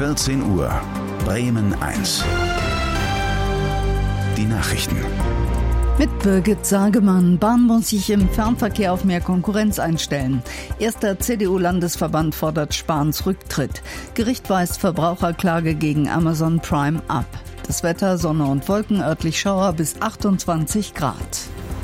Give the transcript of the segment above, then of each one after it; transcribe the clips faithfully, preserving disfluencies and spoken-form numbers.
vierzehn Uhr, Bremen eins. Die Nachrichten. Mit Birgit Sagemann. Bahn muss sich im Fernverkehr auf mehr Konkurrenz einstellen. Erster C D U-Landesverband fordert Spahns Rücktritt. Gericht weist Verbraucherklage gegen Amazon Prime ab. Das Wetter, Sonne und Wolken, örtlich Schauer bis achtundzwanzig Grad.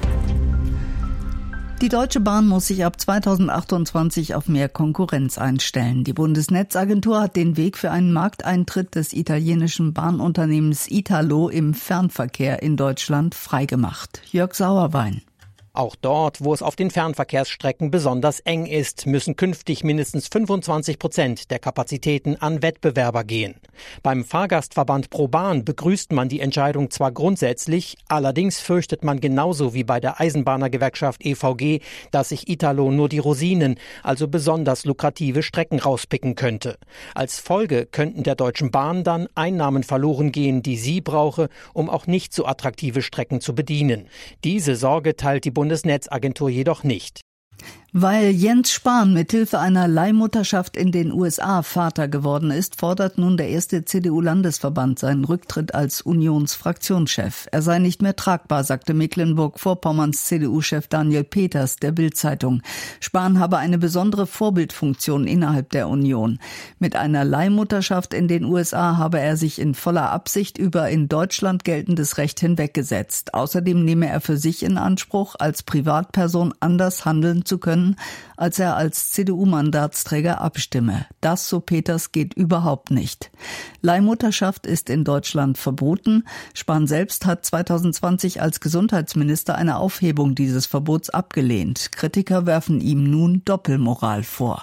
Die Deutsche Bahn muss sich ab zweitausendachtundzwanzig auf mehr Konkurrenz einstellen. Die Bundesnetzagentur hat den Weg für einen Markteintritt des italienischen Bahnunternehmens Italo im Fernverkehr in Deutschland freigemacht. Jörg Sauerwein. Auch dort, wo es auf den Fernverkehrsstrecken besonders eng ist, müssen künftig mindestens fünfundzwanzig Prozent der Kapazitäten an Wettbewerber gehen. Beim Fahrgastverband ProBahn begrüßt man die Entscheidung zwar grundsätzlich, allerdings fürchtet man genauso wie bei der Eisenbahnergewerkschaft E V G, dass sich Italo nur die Rosinen, also besonders lukrative Strecken rauspicken könnte. Als Folge könnten der Deutschen Bahn dann Einnahmen verloren gehen, die sie brauche, um auch nicht so attraktive Strecken zu bedienen. Diese Sorge teilt die Bundesnetzagentur jedoch nicht. Weil Jens Spahn mithilfe einer Leihmutterschaft in den U S A Vater geworden ist, fordert nun der erste C D U-Landesverband seinen Rücktritt als Unionsfraktionschef. Er sei nicht mehr tragbar, sagte Mecklenburg-Vorpommerns C D U-Chef Daniel Peters der Bild-Zeitung. Spahn habe eine besondere Vorbildfunktion innerhalb der Union. Mit einer Leihmutterschaft in den U S A habe er sich in voller Absicht über in Deutschland geltendes Recht hinweggesetzt. Außerdem nehme er für sich in Anspruch, als Privatperson anders handeln zu können, als er als C D U-Mandatsträger abstimme. Das, so Peters, geht überhaupt nicht. Leihmutterschaft ist in Deutschland verboten. Spahn selbst hat zweitausendzwanzig als Gesundheitsminister eine Aufhebung dieses Verbots abgelehnt. Kritiker werfen ihm nun Doppelmoral vor.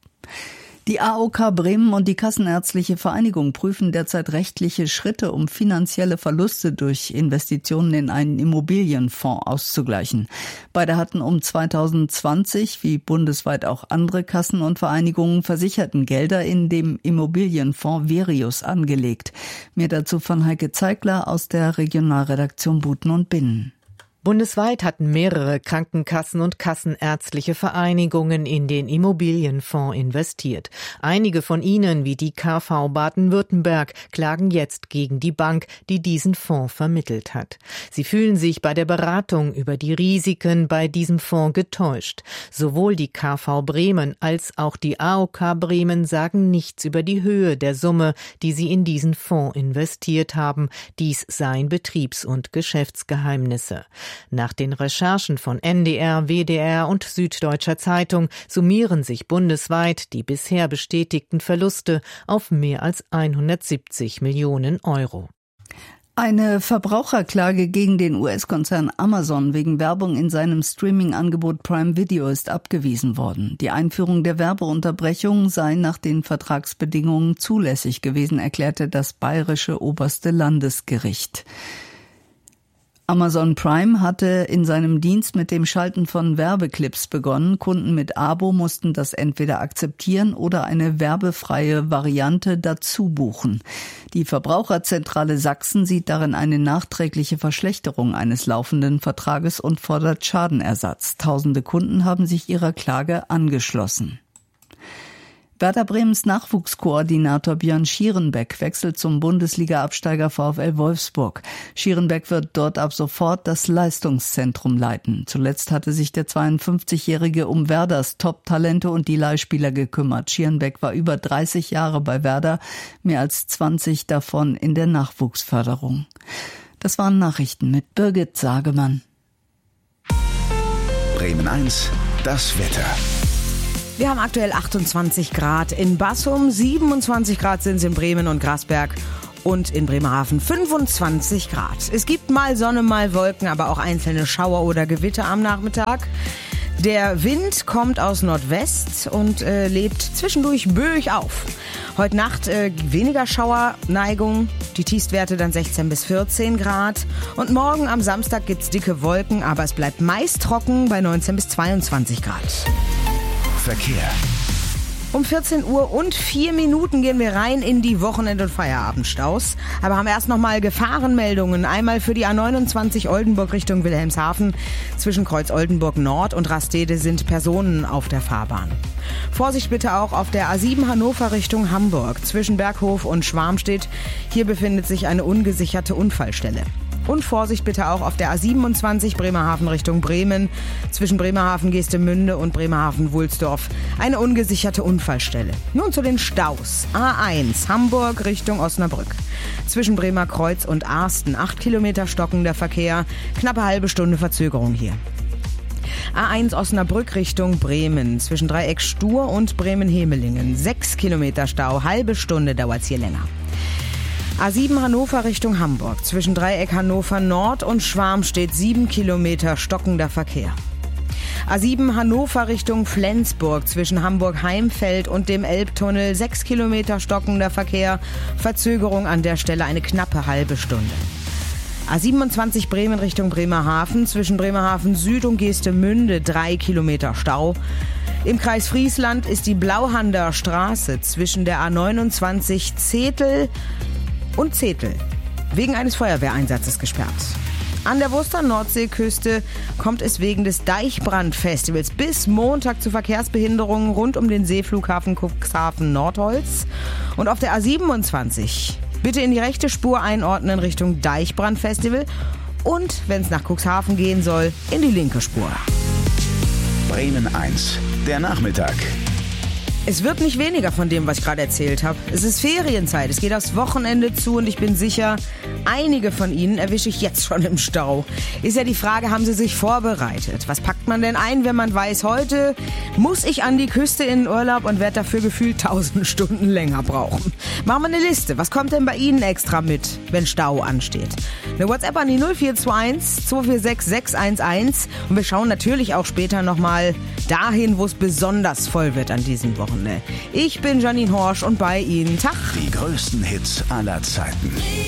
Die A O K Bremen und die Kassenärztliche Vereinigung prüfen derzeit rechtliche Schritte, um finanzielle Verluste durch Investitionen in einen Immobilienfonds auszugleichen. Beide hatten um zweitausendzwanzig, wie bundesweit auch andere Kassen und Vereinigungen, versicherten Gelder in dem Immobilienfonds Verius angelegt. Mehr dazu von Heike Zeigler aus der Regionalredaktion Buten und Binnen. Bundesweit hatten mehrere Krankenkassen und kassenärztliche Vereinigungen in den Immobilienfonds investiert. Einige von ihnen, wie die K V Baden-Württemberg, klagen jetzt gegen die Bank, die diesen Fonds vermittelt hat. Sie fühlen sich bei der Beratung über die Risiken bei diesem Fonds getäuscht. Sowohl die K V Bremen als auch die A O K Bremen sagen nichts über die Höhe der Summe, die sie in diesen Fonds investiert haben. Dies seien Betriebs- und Geschäftsgeheimnisse. Nach den Recherchen von N D R, W D R und Süddeutscher Zeitung summieren sich bundesweit die bisher bestätigten Verluste auf mehr als hundertsiebzig Millionen Euro. Eine Verbraucherklage gegen den U S-Konzern Amazon wegen Werbung in seinem Streaming-Angebot Prime Video ist abgewiesen worden. Die Einführung der Werbeunterbrechung sei nach den Vertragsbedingungen zulässig gewesen, erklärte das bayerische oberste Landesgericht. Amazon Prime hatte in seinem Dienst mit dem Schalten von Werbeclips begonnen. Kunden mit Abo mussten das entweder akzeptieren oder eine werbefreie Variante dazu buchen. Die Verbraucherzentrale Sachsen sieht darin eine nachträgliche Verschlechterung eines laufenden Vertrages und fordert Schadenersatz. Tausende Kunden haben sich ihrer Klage angeschlossen. Werder Bremens Nachwuchskoordinator Björn Schierenbeck wechselt zum Bundesliga-Absteiger VfL Wolfsburg. Schierenbeck wird dort ab sofort das Leistungszentrum leiten. Zuletzt hatte sich der zweiundfünfzigjährige um Werders Top-Talente und die Leihspieler gekümmert. Schierenbeck war über dreißig Jahre bei Werder, mehr als zwanzig davon in der Nachwuchsförderung. Das waren Nachrichten mit Birgit Sagemann. Bremen eins, das Wetter. Wir haben aktuell achtundzwanzig Grad in Bassum, siebenundzwanzig Grad sind es in Bremen und Grasberg und in Bremerhaven fünfundzwanzig Grad. Es gibt mal Sonne, mal Wolken, aber auch einzelne Schauer oder Gewitter am Nachmittag. Der Wind kommt aus Nordwest und äh, lebt zwischendurch böig auf. Heute Nacht äh, weniger Schauerneigung, die Tiefstwerte dann sechzehn bis vierzehn Grad. Und morgen am Samstag gibt's dicke Wolken, aber es bleibt meist trocken bei neunzehn bis zweiundzwanzig Grad. Verkehr. Um vierzehn Uhr und vier Minuten gehen wir rein in die Wochenend- und Feierabendstaus. Aber haben erst nochmal Gefahrenmeldungen. Einmal für die A neunundzwanzig Oldenburg Richtung Wilhelmshaven. Zwischen Kreuz Oldenburg Nord und Rastede sind Personen auf der Fahrbahn. Vorsicht bitte auch auf der A sieben Hannover Richtung Hamburg. Zwischen Berghof und Schwarmstedt. Hier befindet sich eine ungesicherte Unfallstelle. Und Vorsicht bitte auch auf der A siebenundzwanzig Bremerhaven Richtung Bremen. Zwischen Bremerhaven-Geestemünde und Bremerhaven-Wulsdorf eine ungesicherte Unfallstelle. Nun zu den Staus. A eins Hamburg Richtung Osnabrück. Zwischen Bremerkreuz und Arsten acht Kilometer stockender Verkehr. Knappe halbe Stunde Verzögerung hier. A eins Osnabrück Richtung Bremen. Zwischen Dreieck Stur und Bremen-Hemelingen. sechs Kilometer Stau. Halbe Stunde dauert's hier länger. A sieben Hannover Richtung Hamburg. Zwischen Dreieck Hannover Nord und Schwarmstedt sieben Kilometer stockender Verkehr. A sieben Hannover Richtung Flensburg. Zwischen Hamburg-Heimfeld und dem Elbtunnel sechs Kilometer stockender Verkehr. Verzögerung an der Stelle eine knappe halbe Stunde. A siebenundzwanzig Bremen Richtung Bremerhaven. Zwischen Bremerhaven Süd und Geestemünde drei Kilometer Stau. Im Kreis Friesland ist die Blauhander Straße zwischen der A neunundzwanzig Zetel und Zetel wegen eines Feuerwehreinsatzes gesperrt. An der Wurster Nordseeküste kommt es wegen des Deichbrandfestivals bis Montag zu Verkehrsbehinderungen rund um den Seeflughafen Cuxhaven-Nordholz. Und auf der A siebenundzwanzig bitte in die rechte Spur einordnen Richtung Deichbrandfestival und, wenn es nach Cuxhaven gehen soll, in die linke Spur. Bremen eins, der Nachmittag. Es wird nicht weniger von dem, was ich gerade erzählt habe. Es ist Ferienzeit, es geht aufs Wochenende zu und ich bin sicher, einige von Ihnen erwische ich jetzt schon im Stau. Ist ja die Frage, haben Sie sich vorbereitet? Was packt man denn ein, wenn man weiß, heute muss ich an die Küste in den Urlaub und werde dafür gefühlt tausend Stunden länger brauchen? Machen wir eine Liste. Was kommt denn bei Ihnen extra mit, wenn Stau ansteht? Eine WhatsApp an die null vier zwei eins zwei vier sechs sechs eins eins und wir schauen natürlich auch später nochmal dahin, wo es besonders voll wird an diesem Wochenende. Ich bin Janine Horsch und bei Ihnen Tag. Die größten Hits aller Zeiten.